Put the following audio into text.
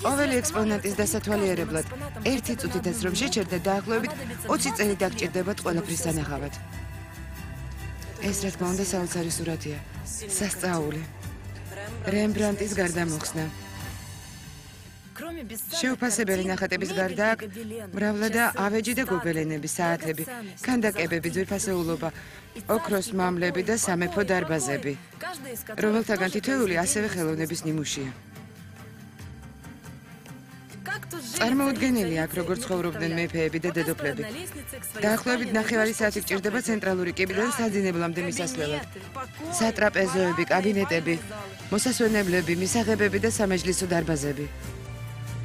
ყოველი ექსპონატის დასათვალიერებლად ერთი წუთითაც რომ შეჩერდა დაახლოებით 20 წელი დაგჭირდებათ ყველაფრის სანახავად. ეს რა თქმა უნდა საოცარი სურათია. სასწაული. რემბრანდტის გარდამოხსნა. შეუფასებელი ნახატების გარდა აქ მრავლადაა ავეჯი და გობელენები, საათები, ქანდაკებები, ძვირფასეულობა, ოქროს მამლები და სამეფო დარბაზები, რომელთაგან თითოეული ასევე ხელოვნების ნიმუშია. წარმოუდგენელი აქ როგორ ცხოვრობდნენ მეფეები და დედოფლები. დაახლოებით 9 საათი გჭირდება ცენტრალური კიბიდან საძინებლამდე მისასვლელად. სატრაპეზოები, კაბინეტები, მოსასვენებლები, მისაღებები და სამეჯლისო დარბაზები.